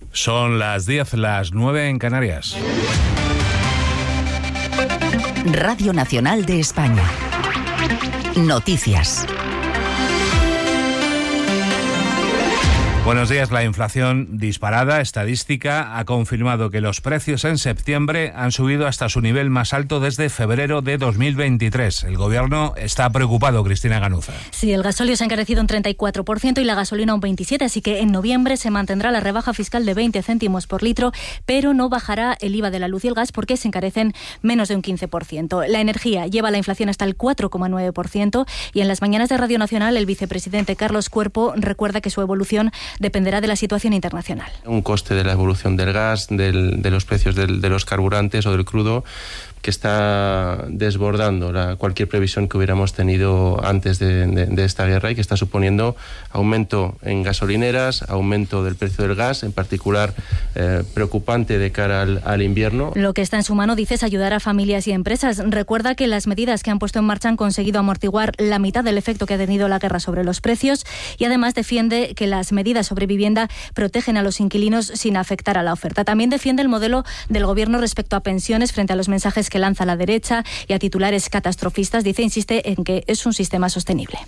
Son las 10, las 9 en Canarias. Radio Nacional de España. Noticias. Buenos días. La inflación disparada estadística ha confirmado que los precios en septiembre han subido hasta su nivel más alto desde febrero de 2023. El Gobierno está preocupado, Cristina Ganuza. Sí, el gasóleo se ha encarecido un 34% y la gasolina un 27%, así que en noviembre se mantendrá la rebaja fiscal de 20 céntimos por litro, pero no bajará el IVA de la luz y el gas porque se encarecen menos de un 15%. La energía lleva la inflación hasta el 4,9% y en las mañanas de Radio Nacional el vicepresidente Carlos Cuerpo recuerda que su evolución dependerá de la situación internacional. Un coste de la evolución del gas, de los precios de los carburantes o del crudo, que está desbordando cualquier previsión que hubiéramos tenido antes de esta guerra y que está suponiendo aumento en gasolineras, aumento del precio del gas, en particular preocupante de cara al invierno. Lo que está en su mano, dice, es ayudar a familias y empresas. Recuerda que las medidas que han puesto en marcha han conseguido amortiguar la mitad del efecto que ha tenido la guerra sobre los precios y además defiende que las medidas sobre vivienda protegen a los inquilinos sin afectar a la oferta. También defiende el modelo del Gobierno respecto a pensiones frente a los mensajes que lanza la derecha y a titulares catastrofistas. Dice, insiste en que es un sistema sostenible.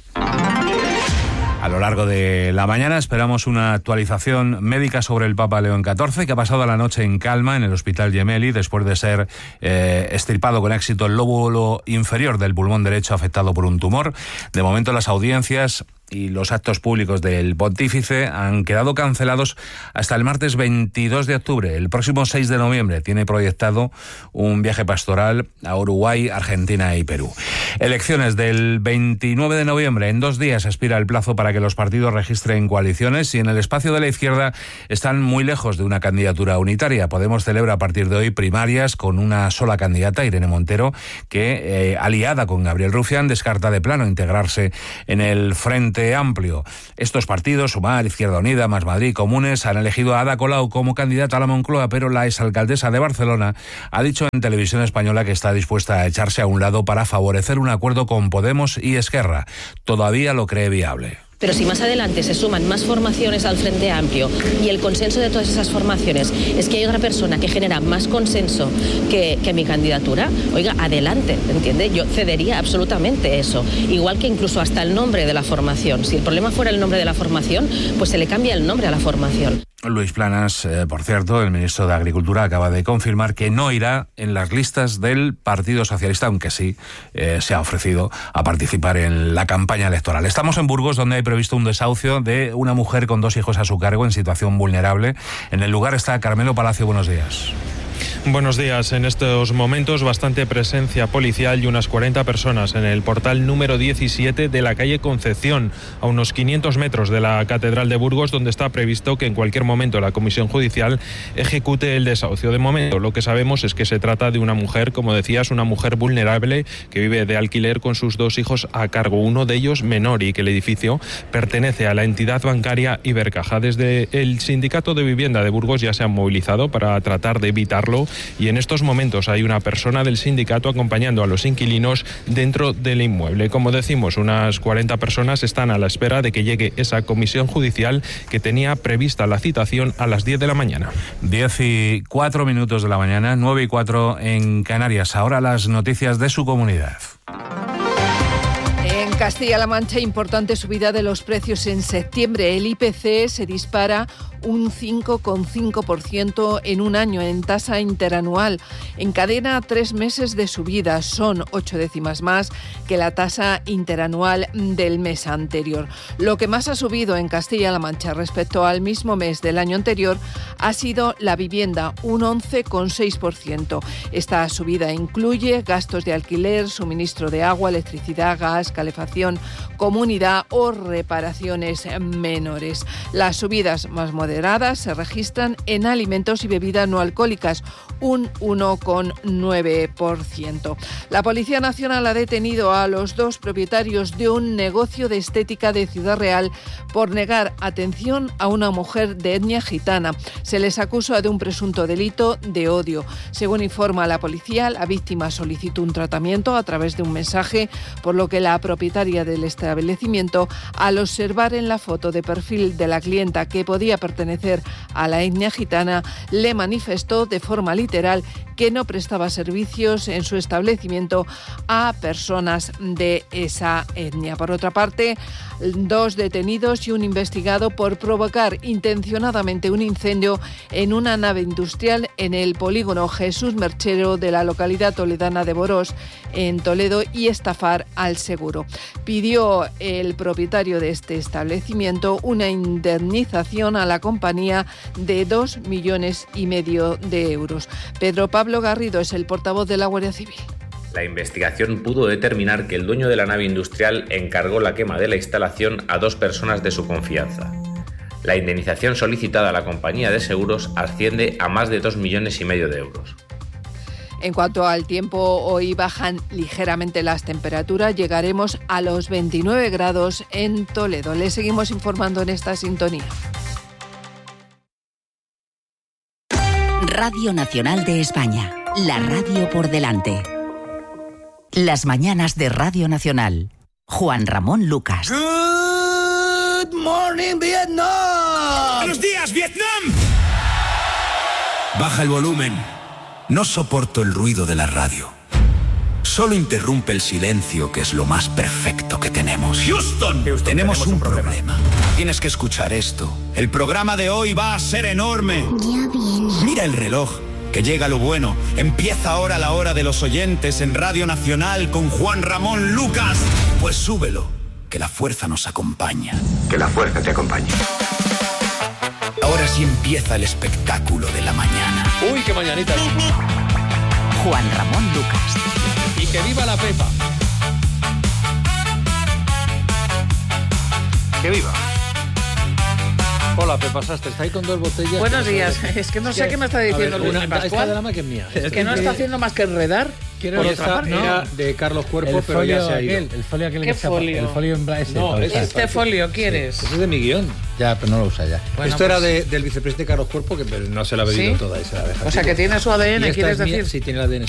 A lo largo de la mañana esperamos una actualización médica sobre el Papa León XIV, que ha pasado la noche en calma en el Hospital Gemelli después de ser extirpado con éxito el lóbulo inferior del pulmón derecho afectado por un tumor. De momento las audiencias y los actos públicos del pontífice han quedado cancelados hasta el martes 22 de octubre. El próximo 6 de noviembre tiene proyectado un viaje pastoral a Uruguay, Argentina y Perú. Elecciones del 29 de noviembre. En 2 días expira el plazo para que los partidos registren coaliciones y en el espacio de la izquierda están muy lejos de una candidatura unitaria. Podemos celebra a partir de hoy primarias con una sola candidata, Irene Montero, que aliada con Gabriel Rufián descarta de plano integrarse en el Frente Amplio. Estos partidos, Sumar, Izquierda Unida, Más Madrid, Comunes, han elegido a Ada Colau como candidata a la Moncloa, pero la exalcaldesa de Barcelona ha dicho en Televisión Española que está dispuesta a echarse a un lado para favorecer un acuerdo con Podemos y Esquerra. Todavía lo cree viable. Pero si más adelante se suman más formaciones al Frente Amplio y el consenso de todas esas formaciones es que hay otra persona que genera más consenso que mi candidatura, oiga, adelante, ¿entiende? Yo cedería absolutamente eso. Igual que incluso hasta el nombre de la formación. Si el problema fuera el nombre de la formación, pues se le cambia el nombre a la formación. Luis Planas, por cierto, el ministro de Agricultura, acaba de confirmar que no irá en las listas del Partido Socialista, aunque sí se ha ofrecido a participar en la campaña electoral. Estamos en Burgos, donde hay previsto un desahucio de una mujer con 2 hijos a su cargo en situación vulnerable. En el lugar está Carmelo Palacio. Buenos días. Buenos días. En estos momentos bastante presencia policial y unas 40 personas en el portal número 17 de la calle Concepción, a unos 500 metros de la Catedral de Burgos, donde está previsto que en cualquier momento la Comisión Judicial ejecute el desahucio. De momento lo que sabemos es que se trata de una mujer, como decías, una mujer vulnerable que vive de alquiler con sus 2 hijos a cargo, uno de ellos menor, y que el edificio pertenece a la entidad bancaria Ibercaja. Desde el Sindicato de Vivienda de Burgos ya se han movilizado para tratar de evitarlo y en estos momentos hay una persona del sindicato acompañando a los inquilinos dentro del inmueble. Como decimos, unas 40 personas están a la espera de que llegue esa comisión judicial que tenía prevista la citación a las 10 de la mañana. 10:04 de la mañana, 9:04 en Canarias. Ahora las noticias de su comunidad. En Castilla-La Mancha, importante subida de los precios en septiembre. El IPC se dispara un 5,5% en un año en tasa interanual. Encadena 3 meses de subida, son 8 décimas más que la tasa interanual del mes anterior. Lo que más ha subido en Castilla-La Mancha respecto al mismo mes del año anterior ha sido la vivienda, un 11,6%. Esta subida incluye gastos de alquiler, suministro de agua, electricidad, gas, calefacción, comunidad o reparaciones menores. Las subidas más moderadas se registran en alimentos y bebidas no alcohólicas, un 1,9%. La Policía Nacional ha detenido a los 2 propietarios de un negocio de estética de Ciudad Real por negar atención a una mujer de etnia gitana. Se les acusa de un presunto delito de odio. Según informa la policía, la víctima solicitó un tratamiento a través de un mensaje, por lo que la propietaria propietaria del establecimiento, al observar en la foto de perfil de la clienta que podía pertenecer a la etnia gitana, le manifestó de forma literal que no prestaba servicios en su establecimiento a personas de esa etnia. Por otra parte, 2 detenidos y un investigado por provocar intencionadamente un incendio en una nave industrial en el polígono Jesús Merchero de la localidad toledana de Borós, en Toledo, y estafar al seguro. Pidió el propietario de este establecimiento una indemnización a la compañía de 2,5 millones de euros. Pedro Pablo Garrido es el portavoz de la Guardia Civil. La investigación pudo determinar que el dueño de la nave industrial encargó la quema de la instalación a 2 personas de su confianza. La indemnización solicitada a la compañía de seguros asciende a más de 2,5 millones de euros. En cuanto al tiempo, hoy bajan ligeramente las temperaturas, llegaremos a los 29 grados en Toledo. Les seguimos informando en esta sintonía. Radio Nacional de España, la radio por delante. Las mañanas de Radio Nacional. Juan Ramón Lucas. Good morning, Vietnam. ¡Buenos días, Vietnam! Baja el volumen. No soporto el ruido de la radio. Solo interrumpe el silencio, que es lo más perfecto que tenemos. Houston, tenemos un problema. Tienes que escuchar esto. El programa de hoy va a ser enorme. Ya viene. Mira el reloj, que llega lo bueno. Empieza ahora la hora de los oyentes en Radio Nacional con Juan Ramón Lucas. Pues súbelo, que la fuerza nos acompaña. Que la fuerza te acompañe. Ahora sí empieza el espectáculo de la mañana. ¡Uy, qué mañanita! Juan Ramón Lucas. Y que viva la Pepa. ¡Que viva! Hola, Pepa Sastre, está ahí con 2 botellas. Buenos días. Es que no sé qué me está diciendo Luis Pascual. Esta de la más que es mía. Es que no está haciendo más que enredar. Por otra parte, era de Carlos Cuerpo, pero ya se ha ido. El folio aquel. ¿Qué folio? El folio en blanco. No, este folio quieres. Sí, ese es de mi guión. Ya, pero no lo usa ya. Bueno, esto era del vicepresidente Carlos Cuerpo, que no se la ha bebido toda y se la deja. O sea, que tiene su ADN, ¿quieres decir? Sí, tiene el ADN.